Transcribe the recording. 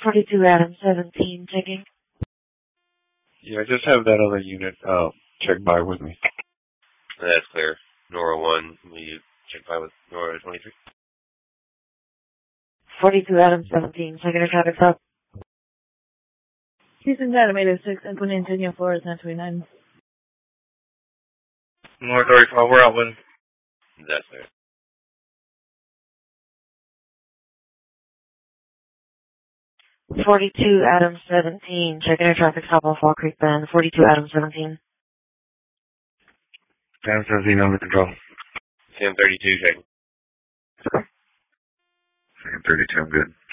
42 Adam 17, checking. Yeah, just have that other unit check by with me. That's clear. Nora 1, will you check by with Nora 23? 42 Adam 17, checking your traffic stop. Houston Adam 806, Input Antonio Flores 929. North 35, we're out with him. That's clear. .42 Adam 17, checking your traffic stop off Fall Creek Bend. 42 Adam 17. Adam 17 under control. Sam 32, checking. Sam 32, I'm good.